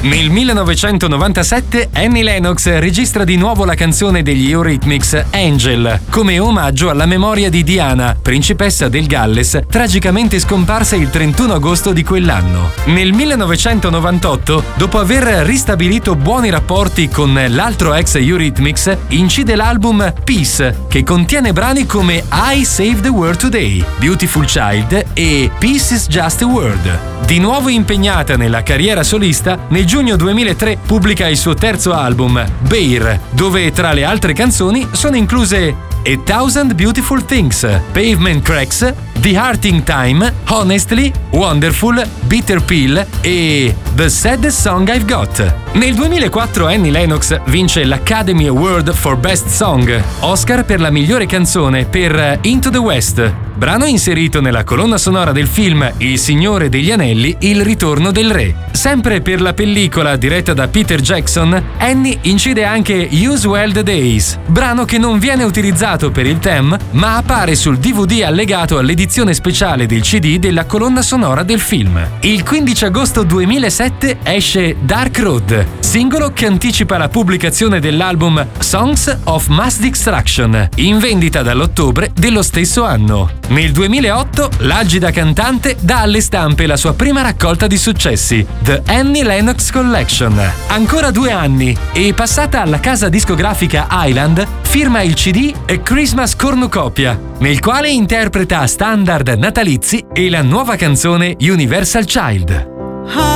Nel 1997 Annie Lennox registra di nuovo la canzone degli Eurythmics Angel, come omaggio alla memoria di Diana, principessa del Galles, tragicamente scomparsa il 31 agosto di quell'anno. Nel 1998, dopo aver ristabilito buoni rapporti con l'altro ex Eurythmics, incide l'album Peace, che contiene brani come I Saved the World Today, Beautiful Child e Peace is Just a Word. Di nuovo impegnata nella carriera solista, nel giugno 2003 pubblica il suo terzo album, Bear, dove tra le altre canzoni sono incluse A Thousand Beautiful Things, Pavement Cracks, The Hearting Time, Honestly, Wonderful, Bitter Pill e The Saddest Song I've Got. Nel 2004 Annie Lennox vince l'Academy Award for Best Song, Oscar per la migliore canzone per Into the West, brano inserito nella colonna sonora del film Il Signore degli Anelli, Il Ritorno del Re. Sempre per la pellicola diretta da Peter Jackson, Annie incide anche Use Well the Days, brano che non viene utilizzato per il theme, ma appare sul DVD allegato all'edizione speciale del CD della colonna sonora del film. Il 15 agosto 2007 esce Dark Road, singolo che anticipa la pubblicazione dell'album Songs of Mass Destruction, in vendita dall'ottobre dello stesso anno. Nel 2008 l'agida cantante dà alle stampe la sua prima raccolta di successi, The Annie Lennox Collection. Ancora 2 anni e, passata alla casa discografica Island, firma il CD A Christmas Cornucopia, nel quale interpreta standard natalizi e la nuova canzone Universal Child.